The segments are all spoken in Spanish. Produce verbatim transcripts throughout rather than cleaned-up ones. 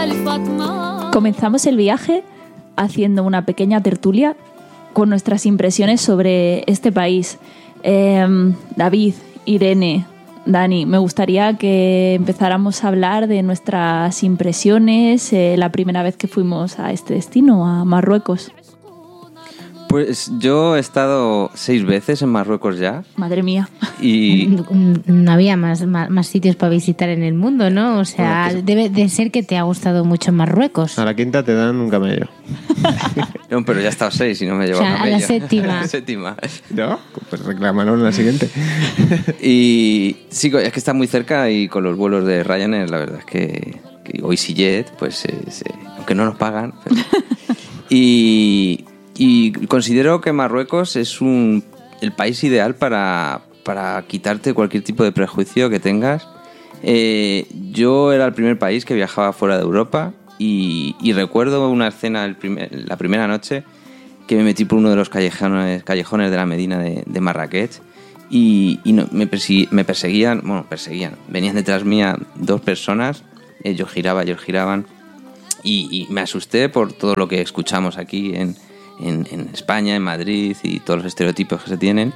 Comenzamos el viaje haciendo una pequeña tertulia con nuestras impresiones sobre este país. Eh, David, Irene, Dani, me gustaría que empezáramos a hablar de nuestras impresiones eh, la primera vez que fuimos a este destino, a Marruecos. Pues yo he estado seis veces en Marruecos ya. Madre mía. Y no había más, más, más sitios para visitar en el mundo, ¿no? O sea, bueno, pues, debe de ser que te ha gustado mucho Marruecos. A la quinta te dan un camello. No, pero ya he estado seis y no me llevo o sea, camello. A la séptima. A la séptima. ¿No? Pues reclámanos en la siguiente. Y sí, es que está muy cerca y con los vuelos de Ryanair, la verdad es que, que o EasyJet, pues eh, se, aunque no nos pagan. Pero... y... Y considero que Marruecos es un, el país ideal para, para quitarte cualquier tipo de prejuicio que tengas. Eh, yo era el primer país que viajaba fuera de Europa y, y recuerdo una escena el primer, la primera noche que me metí por uno de los callejones, callejones de la Medina de, de Marrakech y, y no, me, persi, me perseguían, bueno, perseguían, venían detrás mía dos personas, ellos giraban, ellos giraban y, y me asusté por todo lo que escuchamos aquí en En, en España, en Madrid y todos los estereotipos que se tienen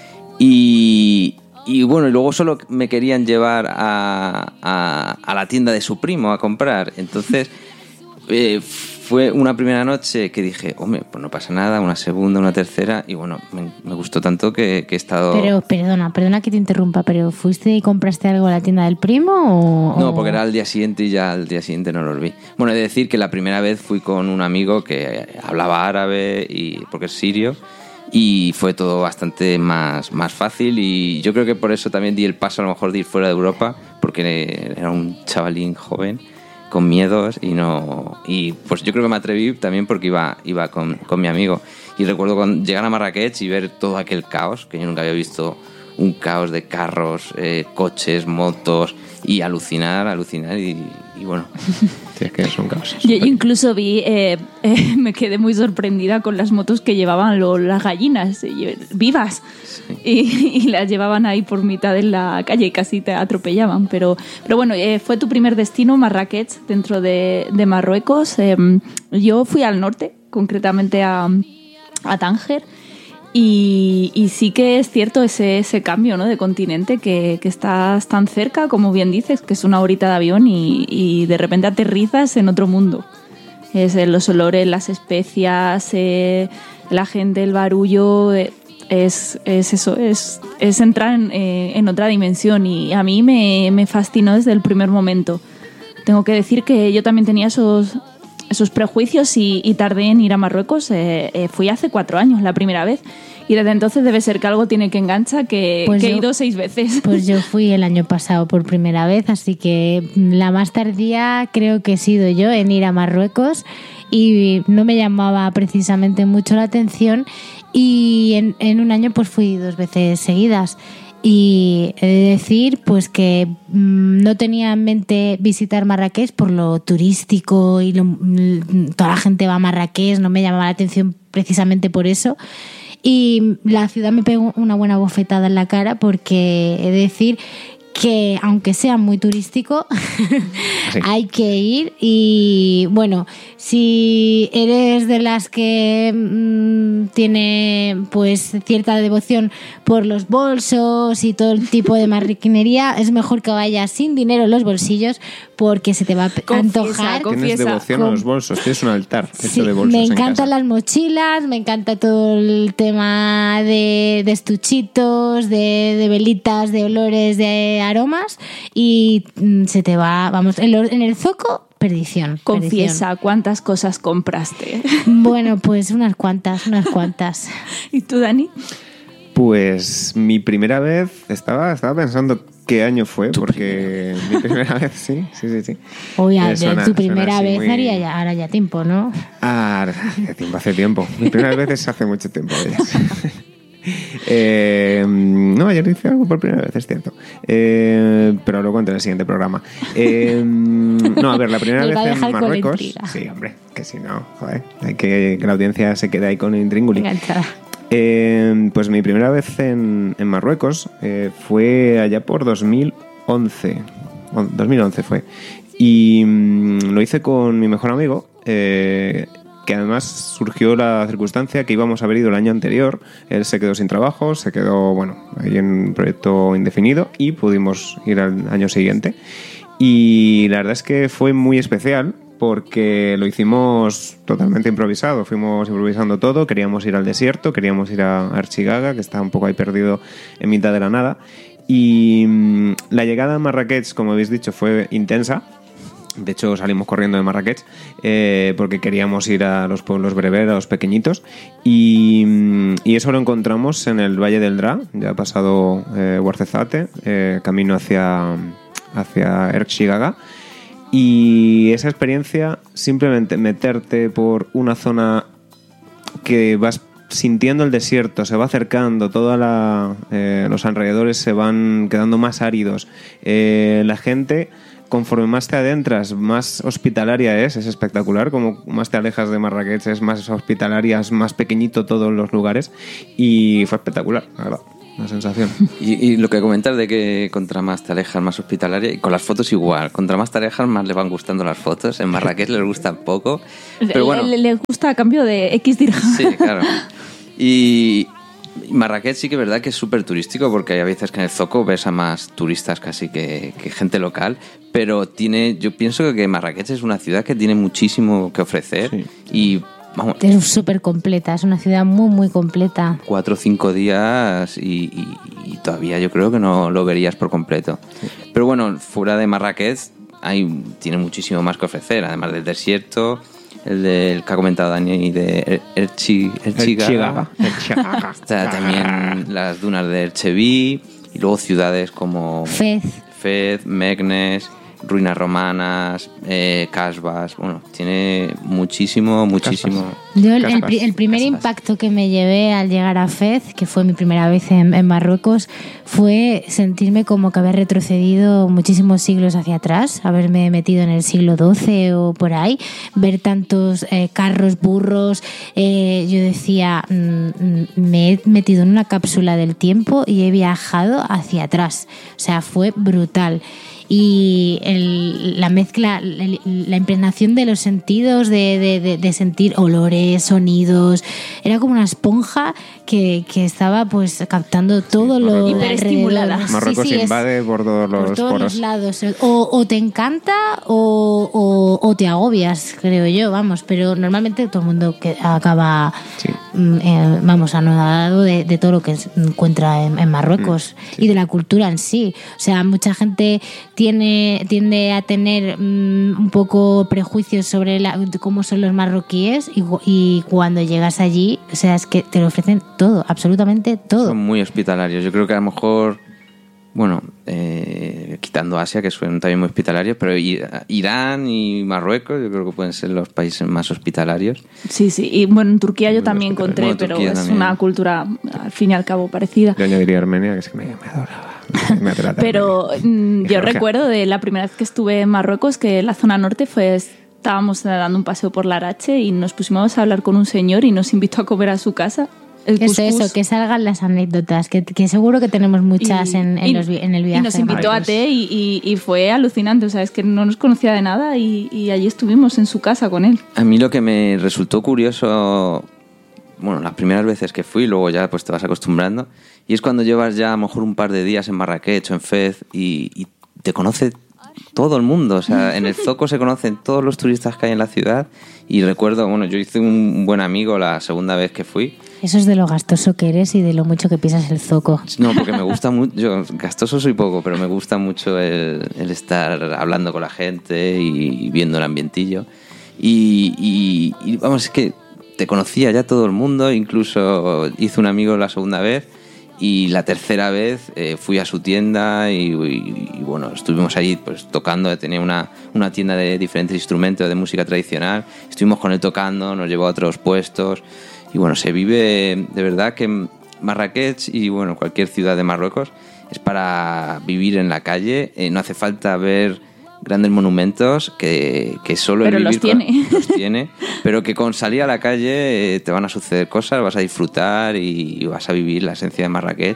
y, y bueno, y luego solo me querían llevar a, a, a la tienda de su primo a comprar, entonces eh, fue una primera noche que dije, hombre, pues no pasa nada, una segunda, una tercera y bueno, me, me gustó tanto que, que he estado... Pero perdona, perdona que te interrumpa, pero ¿fuiste y compraste algo a la tienda del primo o...? No, porque era al día siguiente y ya al día siguiente no los vi. Bueno, he de decir que la primera vez fui con un amigo que hablaba árabe y porque es sirio y fue todo bastante más, más fácil y yo creo que por eso también di el paso a lo mejor de ir fuera de Europa porque era un chavalín joven con miedos y no y pues yo creo que me atreví también porque iba iba con, con mi amigo y recuerdo cuando llegar a Marrakech y ver todo aquel caos que yo nunca había visto, un caos de carros, eh, coches, motos y alucinar, alucinar y, y bueno, sí, es que es un caos. Yo, yo incluso vi, eh, eh, me quedé muy sorprendida con las motos que llevaban lo, las gallinas eh, vivas sí. y, y las llevaban ahí por mitad de la calle y casi te atropellaban. Pero, pero bueno, eh, fue tu primer destino, Marrakech, dentro de, de Marruecos. Eh, yo fui al norte, concretamente a, a Tánger. Y, y sí que es cierto ese, ese cambio, ¿no?, de continente, que, que estás tan cerca, como bien dices, que es una horita de avión y, y de repente aterrizas en otro mundo. Es eh, los olores, las especias, eh, la gente, el barullo, eh, es, es eso, es, es entrar en, eh, en otra dimensión y a mí me, me fascinó desde el primer momento. Tengo que decir que yo también tenía esos... esos prejuicios y, y tardé en ir a Marruecos. Eh, eh, fui hace cuatro años la primera vez y desde entonces debe ser que algo tiene que engancha que, pues que yo, he ido seis veces. Pues yo fui el año pasado por primera vez, así que la más tardía creo que he sido yo en ir a Marruecos y no me llamaba precisamente mucho la atención y en, en un año pues fui dos veces seguidas. Y he de decir pues que mmm, no tenía en mente visitar Marrakech por lo turístico y lo, toda la gente va a Marrakech, no me llamaba la atención precisamente por eso. Y la ciudad me pegó una buena bofetada en la cara porque he de decir que aunque sea muy turístico sí. hay que ir y bueno, si eres de las que mmm, tiene pues cierta devoción por los bolsos y todo el tipo de marroquinería, es mejor que vayas sin dinero en los bolsillos porque se te va a confiesa, antojar. Tienes devoción con... a los bolsos, tienes un altar sí, hecho de bolsos. Me encantan en casa. Las mochilas, me encanta todo el tema de, de estuchitos, de, de velitas, de olores, de aromas y mm, se te va, vamos, en, lo, en el zoco, perdición. Confiesa, perdición. ¿Cuántas cosas compraste? Bueno, pues unas cuantas, unas cuantas. ¿Y tú, Dani? Pues mi primera vez, estaba, estaba pensando qué año fue, porque mi primera vez, sí, sí, sí. sí. Oye, eh, suena, tu primera vez muy... haría ya, ahora ya tiempo, ¿no? Ah, hace tiempo, hace tiempo. Mi primera vez es hace mucho tiempo. eh, no, ayer hice algo por primera vez, es cierto. Eh, pero lo cuento en el siguiente programa. Eh, no, a ver, la primera vez en Marruecos... Sí, hombre, que si no, joder, hay que que la audiencia se quede ahí con el intríngulis. Enganchada. Eh, pues mi primera vez en, en Marruecos eh, fue allá por dos mil once. dos mil once fue. Y mmm, lo hice con mi mejor amigo, eh, que además surgió la circunstancia que íbamos a haber ido el año anterior. Él se quedó sin trabajo, se quedó, bueno, ahí en un proyecto indefinido y pudimos ir al año siguiente. Y la verdad es que fue muy especial porque lo hicimos totalmente improvisado. Fuimos improvisando todo, queríamos ir al desierto, queríamos ir a Arechigaga, que está un poco ahí perdido en mitad de la nada. Y mmm, la llegada a Marrakech, como habéis dicho, fue intensa. De hecho, salimos corriendo de Marrakech eh, porque queríamos ir a los pueblos bereberos pequeñitos y, y eso lo encontramos en el Valle del Dra, ya ha pasado eh, Ouarzazate, eh, camino hacia, hacia Arechigaga. Y esa experiencia, simplemente meterte por una zona que vas sintiendo el desierto, se va acercando, toda la, eh, los alrededores se van quedando más áridos, eh, la gente, conforme más te adentras, más hospitalaria es, es espectacular. Como más te alejas de Marrakech, es más hospitalaria, es más pequeñito todos los lugares. Y fue espectacular, la verdad, la sensación. Y, y lo que comentas de que contra más te alejas, más hospitalaria, y con las fotos igual. Contra más te alejas, más les van gustando las fotos. En Marrakech les gusta poco. Pero bueno, le, le gusta a cambio de X dirham. Sí, claro. Y Marrakech sí que es verdad que es súper turístico, porque hay veces que en el Zoco ves a más turistas casi que, que gente local, pero tiene, yo pienso que Marrakech es una ciudad que tiene muchísimo que ofrecer. Sí. Y vamos, es súper completa, es una ciudad muy muy completa. Cuatro o cinco días y, y, y todavía yo creo que no lo verías por completo. Sí. Pero bueno, fuera de Marrakech hay, tiene muchísimo más que ofrecer, además del desierto, el del que ha comentado Dani de Arechigaga. Está también las dunas de Erchebí y luego ciudades como Fez, Fez, Meknes, ruinas romanas, eh, casbas. Bueno, tiene muchísimo, muchísimo. Yo el, el, el primer casbas. impacto que me llevé al llegar a Fez, que fue mi primera vez en, en Marruecos, fue sentirme como que había retrocedido muchísimos siglos hacia atrás, haberme metido en el siglo doce o por ahí, ver tantos eh, carros, burros. Eh, yo decía, mmm, me he metido en una cápsula del tiempo y he viajado hacia atrás. O sea, fue brutal. Y el, la mezcla, el, la impregnación de los sentidos, de, de, de, de sentir olores, sonidos, era como una esponja que, que estaba pues captando todo sí, lo hiperestimulada. Marruecos sí, sí, invade es, por todos los por todos poros. los lados. O, o te encanta o, o, o te agobias, creo yo, vamos. Pero normalmente todo el mundo que acaba, sí. eh, vamos, anodado de, de todo lo que encuentra en, en Marruecos mm, sí. y de la cultura en sí. O sea, mucha gente tiene tiende a tener um, un poco prejuicios sobre la, cómo son los marroquíes y, y cuando llegas allí, o sea, es que te lo ofrecen todo, absolutamente todo. Son muy hospitalarios. Yo creo que a lo mejor, bueno, eh, quitando Asia, que son también muy hospitalarios, pero Irán y Marruecos yo creo que pueden ser los países más hospitalarios. Sí, sí. Y bueno, en Turquía yo también encontré, bueno, pero es también una cultura al fin y al cabo parecida. Yo añadiría Armenia, que es que me, me adoraba. Pero mmm, yo recuerdo de la primera vez que estuve en Marruecos que la zona norte fue, estábamos dando un paseo por la Arache y nos pusimos a hablar con un señor y nos invitó a comer a su casa. Eso, eso, que salgan las anécdotas, que, que seguro que tenemos muchas y, en, en, y, los, en el viaje. Y nos invitó a té y, y, y fue alucinante, o sea, es que no nos conocía de nada y, y allí estuvimos en su casa con él. A mí lo que me resultó curioso, bueno, las primeras veces que fui, luego ya pues te vas acostumbrando, y es cuando llevas ya a lo mejor un par de días en Marrakech o en Fez y, y te conoce todo el mundo, o sea, en el Zoco se conocen todos los turistas que hay en la ciudad y recuerdo, bueno, yo hice un buen amigo la segunda vez que fui. Eso es de lo gastoso que eres y de lo mucho que pisas el Zoco. No, porque me gusta mucho, yo gastoso soy poco, pero me gusta mucho el, el estar hablando con la gente y viendo el ambientillo y, y, y vamos, es que te conocía ya todo el mundo, incluso hice un amigo la segunda vez y la tercera vez eh, fui a su tienda y, y, y bueno, estuvimos allí pues tocando, tenía una, una tienda de diferentes instrumentos de música tradicional, estuvimos con él tocando, nos llevó a otros puestos y bueno, se vive de verdad que Marrakech y bueno, cualquier ciudad de Marruecos es para vivir en la calle, eh, no hace falta ver grandes monumentos que, que solo pero el vivir los tiene. Con, los tiene, pero que con salir a la calle eh, te van a suceder cosas, vas a disfrutar y vas a vivir la esencia de Marrakech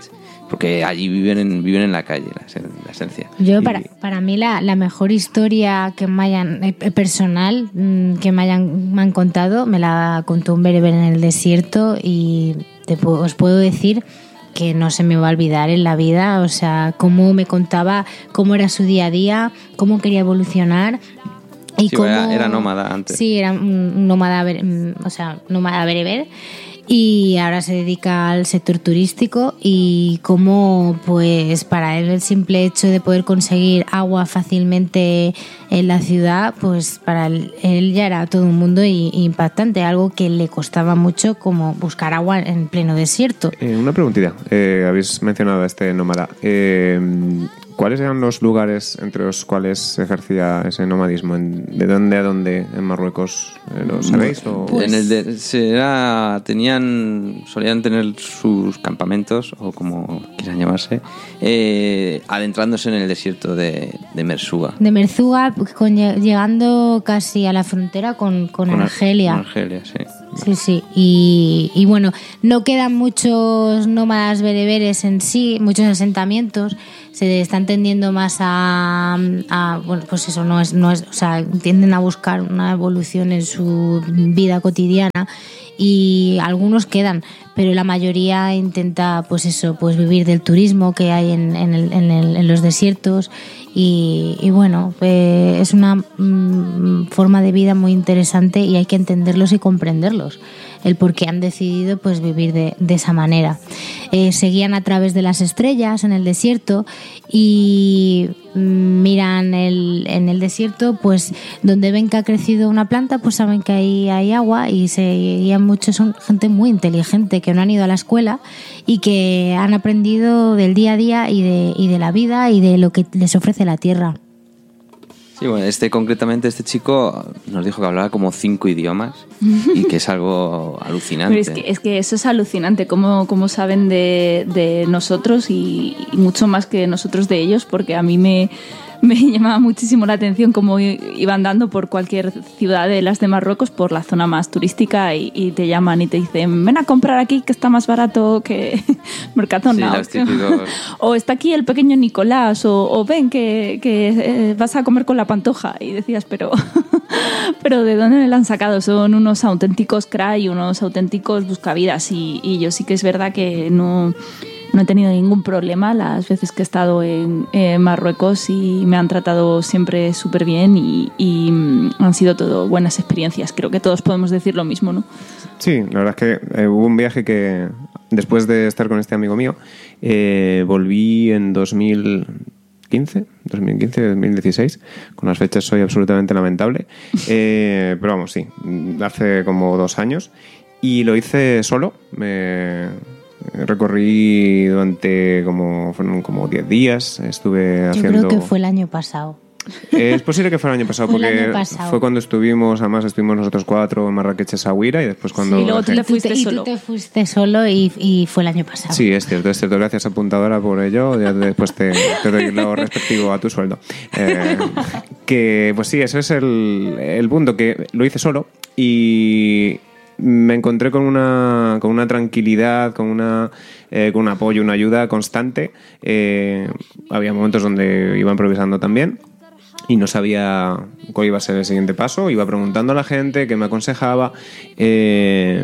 porque allí viven en, viven en la calle, la, la esencia. Yo, para, para mí, la, la mejor historia que me hayan, eh, personal que me hayan me han contado, me la contó un bereber en el desierto y te, os puedo decir que no se me va a olvidar en la vida, o sea, cómo me contaba cómo era su día a día, cómo quería evolucionar. Y sí, cómo, era, era nómada antes. Sí, era un nómada, o sea, nómada bereber. Y ahora se dedica al sector turístico y cómo, pues, para él el simple hecho de poder conseguir agua fácilmente en la ciudad, pues para él, él ya era todo un mundo y, y impactante, algo que le costaba mucho, como buscar agua en pleno desierto. Eh, una preguntita, eh, habéis mencionado a este nómada. Eh, ¿Cuáles eran los lugares entre los cuales ejercía ese nomadismo? ¿De dónde a dónde en Marruecos? ¿Lo sabéis? O? Pues... En el de, se era, tenían, solían tener sus campamentos, o como quieran llamarse, eh, adentrándose en el desierto de, de Merzouga. De Merzouga, con, llegando casi a la frontera con, con, con Argelia. Con Argelia, sí. Sí, sí. Y, y bueno, no quedan muchos nómadas bereberes en sí, muchos asentamientos. Se están tendiendo más a, a bueno, pues eso, no es, no es, o sea, tienden a buscar una evolución en su vida cotidiana y algunos quedan, pero la mayoría intenta, pues eso, pues vivir del turismo que hay en, en, el, en, el, en los desiertos y, y bueno, eh, es una mm, forma de vida muy interesante y hay que entenderlos y comprenderlos, el por qué han decidido pues vivir de, de esa manera. Eh, seguían a través de las estrellas en el desierto y miran el, en el desierto, pues donde ven que ha crecido una planta, pues saben que ahí hay agua y se guían mucho. Son gente muy inteligente que no han ido a la escuela y que han aprendido del día a día y de, y de la vida y de lo que les ofrece la tierra. Sí, bueno, este concretamente, este chico nos dijo que hablaba como cinco idiomas y que es algo alucinante. Pero es que, es que eso es alucinante, cómo, cómo saben de, de nosotros y, y mucho más que nosotros de ellos, porque a mí me, me llamaba muchísimo la atención cómo iba andando por cualquier ciudad de las de Marruecos, por la zona más turística y, y te llaman y te dicen, ven a comprar aquí que está más barato que Mercadona. Sí, típicos... O está aquí el pequeño Nicolás, o, o ven que, que vas a comer con la pantoja. Y decías, pero, pero ¿de dónde me la han sacado? Son unos auténticos cray, unos auténticos buscavidas y, y yo sí que es verdad que no... No he tenido ningún problema las veces que he estado en, en Marruecos y me han tratado siempre súper bien y, y han sido todo buenas experiencias. Creo que todos podemos decir lo mismo, ¿no? Sí, la verdad es que eh, hubo un viaje que después de estar con este amigo mío eh, volví en dos mil quince, dos mil quince, dos mil dieciséis. Con las fechas soy absolutamente lamentable. Eh, pero vamos, sí, hace como dos años y lo hice solo. Me... Recorrí durante como fueron como diez días, estuve Yo haciendo... Yo creo que fue el año pasado. Eh, es posible que fuera el año pasado, fue porque año pasado. Fue cuando estuvimos, además estuvimos nosotros cuatro en Marrakech, Essaouira, y después cuando... Sí, y luego tú te fuiste y solo. tú te fuiste solo y, y fue el año pasado. Sí, es cierto, es cierto. Gracias, apuntadora, por ello. Ya después te, te doy lo respectivo a tu sueldo. Eh, que, pues sí, eso es el, el punto, que lo hice solo y... me encontré con una, con una tranquilidad, con, una, eh, con un apoyo, una ayuda constante. Eh, había momentos donde iba improvisando también y no sabía cuál iba a ser el siguiente paso. Iba preguntando a la gente qué me aconsejaba eh,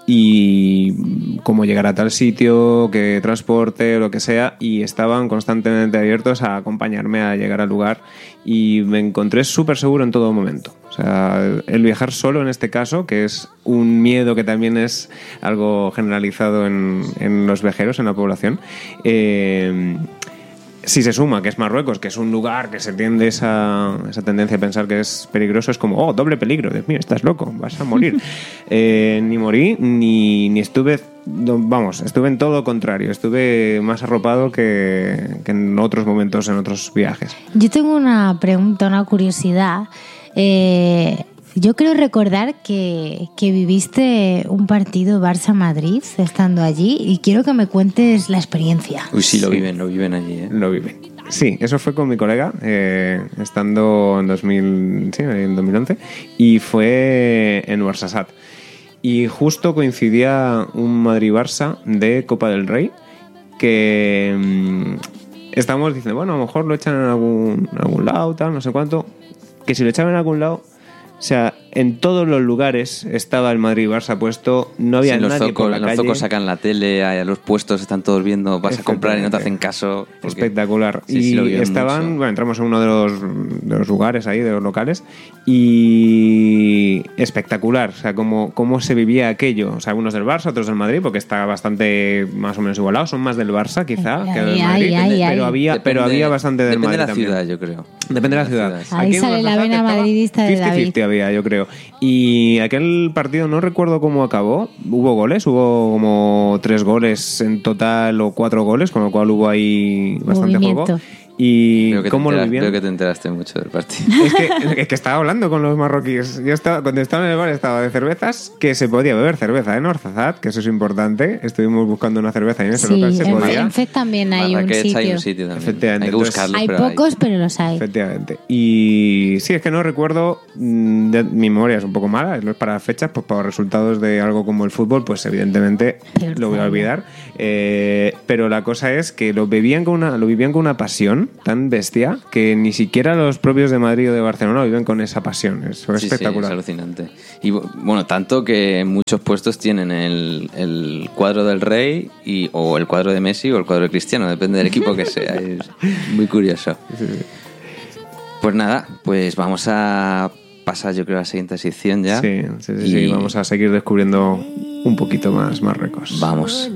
y cómo llegar a tal sitio, qué transporte, lo que sea, y estaban constantemente abiertos a acompañarme a llegar al lugar y me encontré súper seguro en todo momento. O sea, el viajar solo en este caso, que es un miedo que también es algo generalizado en, en los viajeros, en la población, eh, si se suma que es Marruecos, que es un lugar que se tiende esa, esa tendencia a pensar que es peligroso, es como, oh, doble peligro, Dios mío, estás loco, vas a morir. eh, ni morí, ni, ni estuve, vamos, estuve en todo lo contrario, estuve más arropado que, que en otros momentos, en otros viajes. Yo tengo una pregunta, una curiosidad. Eh, yo creo recordar que, que viviste un partido Barça-Madrid estando allí y quiero que me cuentes la experiencia. Uy, sí, lo viven, lo viven allí, ¿eh? Lo viven. Sí, eso fue con mi colega, eh, estando en, dos mil, sí, en dos mil once, y fue en Ouarzazate. Y justo coincidía un Madrid-Barça de Copa del Rey, que mmm, estamos diciendo, bueno, a lo mejor lo echan en algún, en algún lado, tal, no sé cuánto. Que si lo echaban en algún lado, o sea, en todos los lugares estaba el Madrid-Barça puesto, no había sí, nadie focos, por la los calle. Los focos sacan la tele, a los puestos están todos viendo, vas a comprar y no te hacen caso. Porque... Espectacular. Sí, y sí, estaban, mucho. bueno, entramos en uno de los, de los lugares ahí, de los locales, y espectacular, o sea, cómo, cómo se vivía aquello. O sea, algunos del Barça, otros del Madrid, porque está bastante más o menos igualado, son más del Barça quizá ay, que del ay, Madrid, ay, pero, ay. Había, Depende, pero había bastante del depende Madrid de la también. ciudad, yo creo. Depende de la ciudad. Ahí Aquí en sale la Guadalajara vena estaba madridista de cincuenta David. cincuenta había, yo creo. Y aquel partido no recuerdo cómo acabó. Hubo goles, hubo como tres goles en total o cuatro goles, con lo cual hubo ahí bastante Movimiento. juego. Y cómo lo enteras, vivían. Creo que te enteraste mucho del partido. Es que, es que estaba hablando con los marroquíes. Yo estaba, cuando estaba en el bar estaba de cervezas, que se podía beber cerveza en Orzazat, que eso es importante. Estuvimos buscando una cerveza y en ese Sí, local se en, podía. en F E D también hay un Marrakech sitio. hay un sitio también. Efectivamente, Hay que entonces, buscarlo. Hay pero pocos, hay. pero los hay. Efectivamente. Y sí, es que no recuerdo, mm, de, mi memoria es un poco mala, no es para fechas, pues para resultados de algo como el fútbol, pues evidentemente Pero lo voy a claro. olvidar. Eh, pero la cosa es que lo vivían con una, lo vivían con una pasión tan bestia que ni siquiera los propios de Madrid o de Barcelona lo viven con esa pasión. Eso es Sí, espectacular. sí, es alucinante. Y bueno, tanto que en muchos puestos tienen el, el cuadro del Rey y, o el cuadro de Messi o el cuadro de Cristiano, depende del equipo que sea. Es muy curioso. Pues nada, pues vamos a pasar yo creo a la siguiente sección ya. Sí, sí, sí, Y sí, vamos a seguir descubriendo un poquito más Marruecos. Vamos.